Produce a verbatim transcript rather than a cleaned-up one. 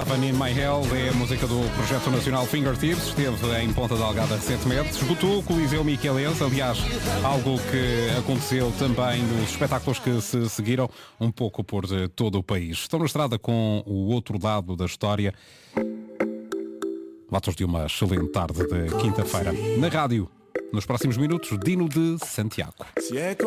Heaven in My Hell é a música do projeto nacional Fingertips. Esteve em Ponta Delgada sete meses. Esgotou o Coliseu Miquelense. Aliás, algo que aconteceu também nos espetáculos que se seguiram um pouco por todo o país. Estão na estrada com o outro lado da história. Votos de uma excelente tarde de quinta-feira. Na rádio, nos próximos minutos, Dino de Santiago.